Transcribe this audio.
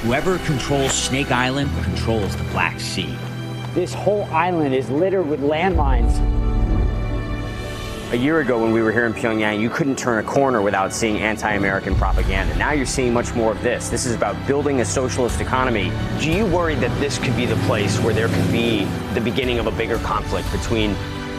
Whoever controls Snake Island controls the Black Sea. This whole island is littered with landmines. A year ago when we were here in Pyongyang, you couldn't turn a corner without seeing anti-American propaganda. Now you're seeing much more of this. This is about building a socialist economy. Do you worry that this could be the place where there could be the beginning of a bigger conflict between